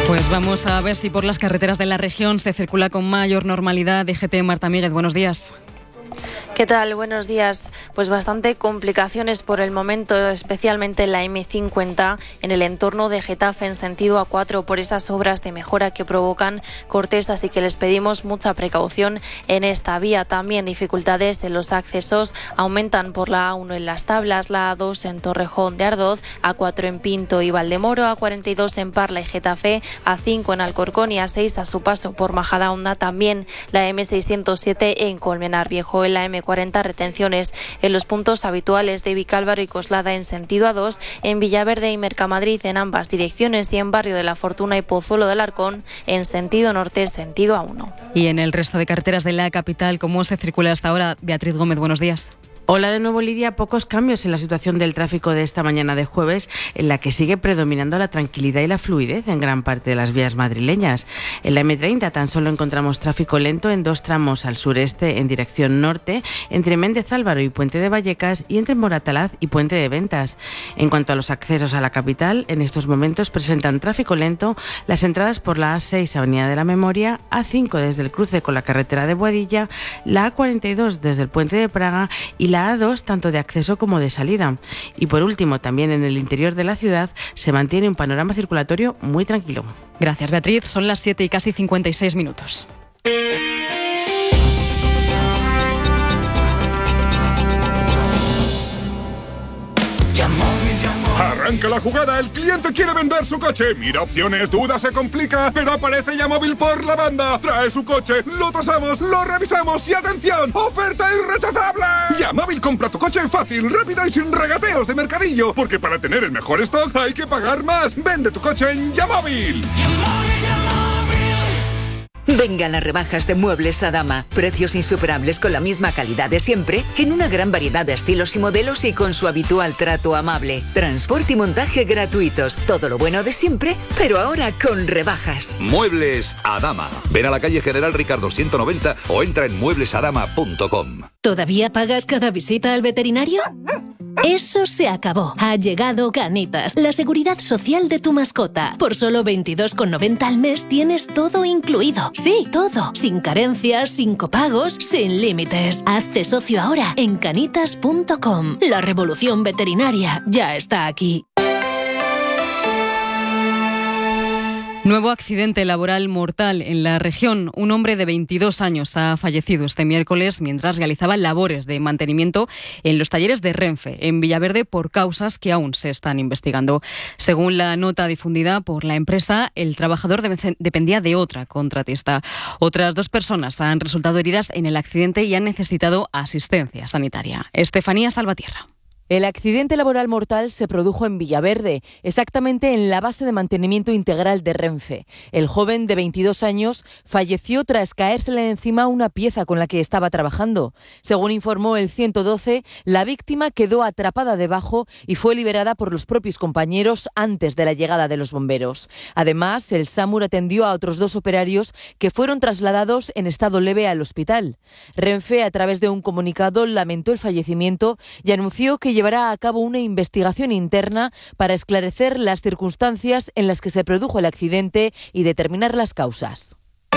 Pues vamos a ver si por las carreteras de la región se circula con mayor normalidad. DGT, Marta Míguez, buenos días. ¿Qué tal? Buenos días. Pues bastante complicaciones por el momento, especialmente en la M50, en el entorno de Getafe en sentido A4, por esas obras de mejora que provocan cortes, así que les pedimos mucha precaución en esta vía. También dificultades en los accesos, aumentan por la A1 en Las Tablas, la A2 en Torrejón de Ardoz, A4 en Pinto y Valdemoro, A42 en Parla y Getafe, A5 en Alcorcón y A6 a su paso por Majadahonda. También la M607 en Colmenar Viejo. En la M40 retenciones en los puntos habituales de Vicálvaro y Coslada en sentido A2, en Villaverde y Mercamadrid en ambas direcciones y en Barrio de la Fortuna y Pozuelo del Arcón en sentido norte, sentido A1. Y en el resto de carreteras de la capital, ¿cómo se circula hasta ahora? Beatriz Gómez, buenos días. Hola de nuevo, Lidia. Pocos cambios en la situación del tráfico de esta mañana de jueves, en la que sigue predominando la tranquilidad y la fluidez en gran parte de las vías madrileñas. En la M30 tan solo encontramos tráfico lento en dos tramos al sureste en dirección norte, entre Méndez Álvaro y Puente de Vallecas, y entre Moratalaz y Puente de Ventas. En cuanto a los accesos a la capital, en estos momentos presentan tráfico lento las entradas por la A6 Avenida de la Memoria, A5 desde el cruce con la carretera de Boadilla, la A42 desde el Puente de Praga y la A2 tanto de acceso como de salida. Y por último, también en el interior de la ciudad se mantiene un panorama circulatorio muy tranquilo. Gracias, Beatriz. Son las 7 y casi 56 minutos. Arranca la jugada, el cliente quiere vender su coche. Mira opciones, duda, se complica, pero aparece Yamóvil por la banda. Trae su coche, lo tasamos, lo revisamos y ¡atención! ¡Oferta irrechazable! Yamóvil compra tu coche fácil, rápido y sin regateos de mercadillo. Porque para tener el mejor stock hay que pagar más. Vende tu coche en Yamóvil. Vengan las rebajas de Muebles Adama. Precios insuperables con la misma calidad de siempre, en una gran variedad de estilos y modelos y con su habitual trato amable. Transporte y montaje gratuitos. Todo lo bueno de siempre, pero ahora con rebajas. Muebles Adama. Ven a la calle General Ricardo 190 o entra en mueblesadama.com. ¿Todavía pagas cada visita al veterinario? Eso se acabó. Ha llegado Canitas, la seguridad social de tu mascota. Por solo 22,90 al mes tienes todo incluido. Sí, todo. Sin carencias, sin copagos, sin límites. Hazte socio ahora en canitas.com. La revolución veterinaria ya está aquí. Nuevo accidente laboral mortal en la región. Un hombre de 22 años ha fallecido este miércoles mientras realizaba labores de mantenimiento en los talleres de Renfe, en Villaverde, por causas que aún se están investigando. Según la nota difundida por la empresa, el trabajador dependía de otra contratista. Otras 2 personas han resultado heridas en el accidente y han necesitado asistencia sanitaria. Estefanía Salvatierra. El accidente laboral mortal se produjo en Villaverde, exactamente en la base de mantenimiento integral de Renfe. El joven de 22 años falleció tras caérsele encima una pieza con la que estaba trabajando. Según informó el 112, la víctima quedó atrapada debajo y fue liberada por los propios compañeros antes de la llegada de los bomberos. Además, el SAMUR atendió a otros 2 operarios que fueron trasladados en estado leve al hospital. Renfe, a través de un comunicado, lamentó el fallecimiento y anunció que llevará a cabo una investigación interna para esclarecer las circunstancias en las que se produjo el accidente y determinar las causas.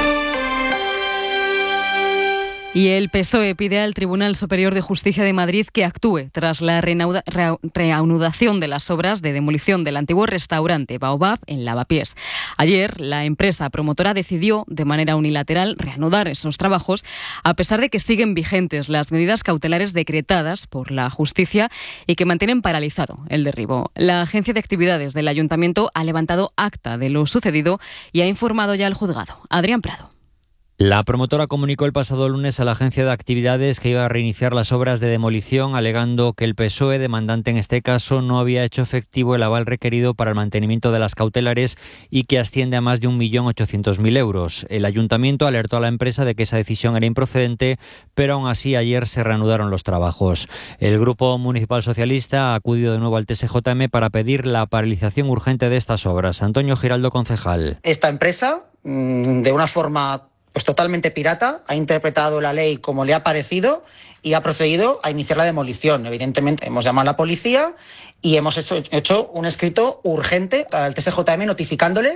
Y el PSOE pide al Tribunal Superior de Justicia de Madrid que actúe tras la reanudación de las obras de demolición del antiguo restaurante Baobab en Lavapiés. Ayer, la empresa promotora decidió de manera unilateral reanudar esos trabajos, a pesar de que siguen vigentes las medidas cautelares decretadas por la justicia y que mantienen paralizado el derribo. La Agencia de Actividades del Ayuntamiento ha levantado acta de lo sucedido y ha informado ya al juzgado. Adrián Prado. La promotora comunicó el pasado lunes a la Agencia de Actividades que iba a reiniciar las obras de demolición, alegando que el PSOE, demandante en este caso, no había hecho efectivo el aval requerido para el mantenimiento de las cautelares y que asciende a más de 1.800.000 euros. El ayuntamiento alertó a la empresa de que esa decisión era improcedente, pero aún así ayer se reanudaron los trabajos. El Grupo Municipal Socialista ha acudido de nuevo al TSJM para pedir la paralización urgente de estas obras. Antonio Giraldo, concejal. Esta empresa, de una forma totalmente pirata, ha interpretado la ley como le ha parecido y ha procedido a iniciar la demolición. Evidentemente, hemos llamado a la policía y hemos hecho un escrito urgente al TSJM notificándole